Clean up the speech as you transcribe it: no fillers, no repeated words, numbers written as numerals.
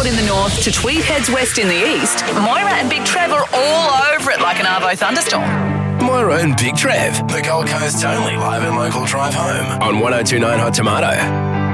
Port in the north to Tweed heads west in the east, Moira and Big Trev are all over it like an Arvo thunderstorm. Moira and Big Trev, the Gold Coast's only live and local drive home on 102.9 Hot Tomato.